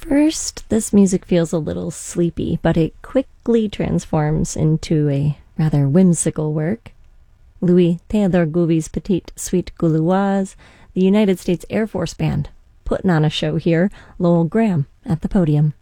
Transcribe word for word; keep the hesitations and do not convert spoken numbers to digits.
first, this music feels a little sleepy, but it quickly transforms into a rather whimsical work. Louis Theodore Gouvy's Petite Suite Gauloise, the United States Air Force Band, putting on a show here. Lowell Graham at the podium.